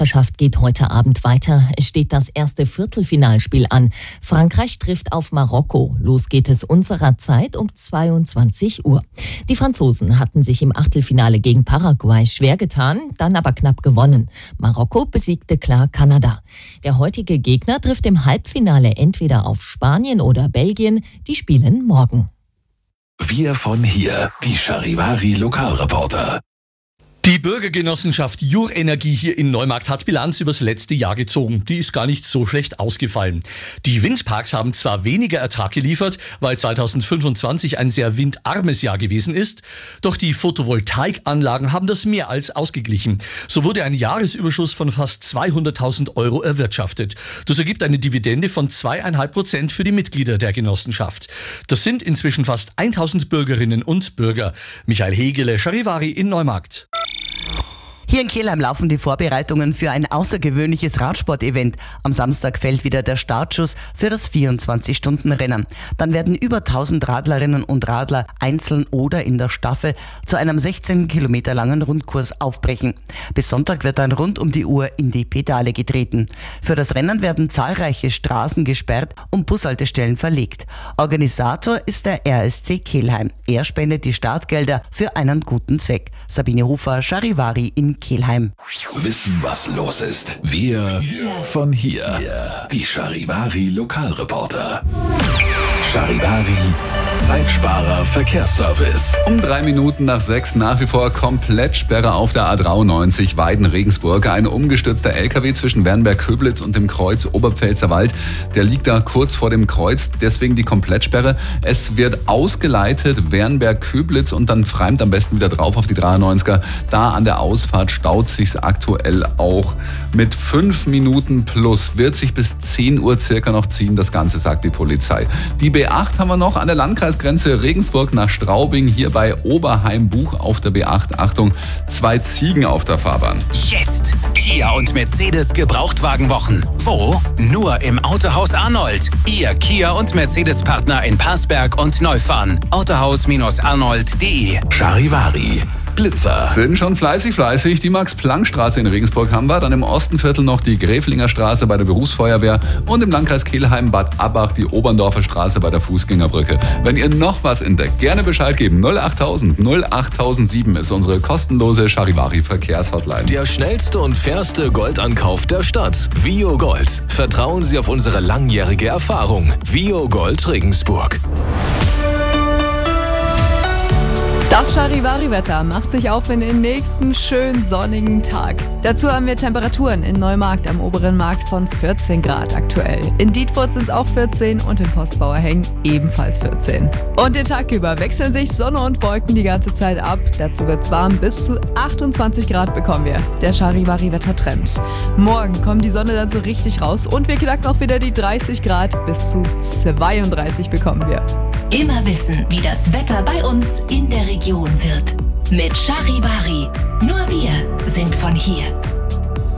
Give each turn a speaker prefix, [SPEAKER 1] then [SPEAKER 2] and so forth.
[SPEAKER 1] Weltmeisterschaft geht heute Abend weiter. Es steht das erste Viertelfinalspiel an. Frankreich trifft auf Marokko. Los geht es unserer Zeit um 22 Uhr. Die Franzosen hatten sich im Achtelfinale gegen Paraguay schwer getan, dann aber knapp gewonnen. Marokko besiegte klar Kanada. Der heutige Gegner trifft im Halbfinale entweder auf Spanien oder Belgien. Die spielen morgen.
[SPEAKER 2] Wir von hier, die Charivari Lokalreporter.
[SPEAKER 3] Die Bürgergenossenschaft Jurenergie hier in Neumarkt hat Bilanz übers letzte Jahr gezogen. Die ist gar nicht so schlecht ausgefallen. Die Windparks haben zwar weniger Ertrag geliefert, weil 2025 ein sehr windarmes Jahr gewesen ist, doch die Photovoltaikanlagen haben das mehr als ausgeglichen. So wurde ein Jahresüberschuss von fast 200.000 Euro erwirtschaftet. Das ergibt eine Dividende von 2,5% für die Mitglieder der Genossenschaft. Das sind inzwischen fast 1.000 Bürgerinnen und Bürger. Michael Hegele, Charivari in Neumarkt.
[SPEAKER 4] Hier in Kelheim laufen die Vorbereitungen für ein außergewöhnliches Radsport-Event. Am Samstag fällt wieder der Startschuss für das 24-Stunden-Rennen. Dann werden über 1000 Radlerinnen und Radler einzeln oder in der Staffel zu einem 16 Kilometer langen Rundkurs aufbrechen. Bis Sonntag wird dann rund um die Uhr in die Pedale getreten. Für das Rennen werden zahlreiche Straßen gesperrt und Bushaltestellen verlegt. Organisator ist der RSC Kelheim. Er spendet die Startgelder für einen guten Zweck. Sabine Hofer, Charivari in Kelheim.
[SPEAKER 2] Wissen, was los ist. Wir von hier. Die Charivari Lokalreporter. Charivari Zeitsparer Verkehrsservice.
[SPEAKER 5] Um 3 Minuten nach 6 nach wie vor Komplettsperre auf der A93 Weiden-Regensburg. Ein umgestürzter LKW zwischen Wernberg-Köblitz und dem Kreuz Oberpfälzer-Wald. Der liegt da kurz vor dem Kreuz, deswegen die Komplettsperre. Es wird ausgeleitet Wernberg-Köblitz und dann Freimt am besten wieder drauf auf die 93er. Da an der Ausfahrt staut sich's aktuell auch. Mit 5 Minuten plus wird sich bis 10 Uhr circa noch ziehen. Das Ganze sagt die Polizei. Die B8 haben wir noch an der Landkreisgrenze Regensburg nach Straubing, hier bei Oberheim-Buch auf der B8. Achtung, 2 Ziegen auf der Fahrbahn.
[SPEAKER 6] Jetzt Kia und Mercedes Gebrauchtwagenwochen. Wo? Nur im Autohaus Arnold. Ihr Kia und Mercedes-Partner in Passberg und Neufahren. Autohaus-arnold.de.
[SPEAKER 2] Charivari Blitzer.
[SPEAKER 5] Sind schon fleißig. Die Max-Planck-Straße in Regensburg haben wir. Dann im Ostenviertel noch die Gräflinger Straße bei der Berufsfeuerwehr und im Landkreis Kelheim Bad Abbach die Oberndorfer Straße bei der Fußgängerbrücke. Wenn ihr noch was entdeckt, gerne Bescheid geben. 08000 08007 ist unsere kostenlose Charivari-Verkehrshotline.
[SPEAKER 7] Der schnellste und fairste Goldankauf der Stadt. Vio Gold. Vertrauen Sie auf unsere langjährige Erfahrung. Vio Gold Regensburg.
[SPEAKER 8] Das Charivari-Wetter macht sich auf in den nächsten schönen sonnigen Tag. Dazu haben wir Temperaturen in Neumarkt am oberen Markt von 14 Grad aktuell. In Dietfurt sind es auch 14 und in Postbauerhengen ebenfalls 14. Und den Tag über wechseln sich Sonne und Wolken die ganze Zeit ab. Dazu wird es warm, bis zu 28 Grad bekommen wir. Der Charivari-Wetter-Trend. Morgen kommt die Sonne dann so richtig raus und wir knacken auch wieder die 30 Grad, bis zu 32 bekommen wir.
[SPEAKER 9] Immer wissen, wie das Wetter bei uns in der Region wird. Mit Charivari. Nur wir sind von hier.